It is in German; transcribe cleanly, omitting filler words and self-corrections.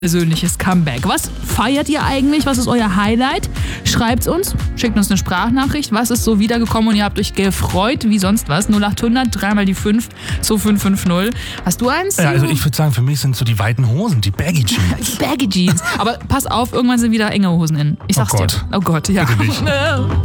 persönliches Comeback. Was feiert ihr eigentlich? Was ist euer Highlight? Schreibt's uns, schickt uns eine Sprachnachricht. Was ist so wiedergekommen und ihr habt euch gefreut wie sonst was? 0800 3 die 5 2550. Hast du eins? Ja, also ich würde sagen, für mich sind so die weiten Hosen, die Baggy Jeans. Baggy Jeans. Aber pass auf, irgendwann sind wieder enge Hosen in. Ich sag's dir. Oh Gott, ja. Bitte nicht.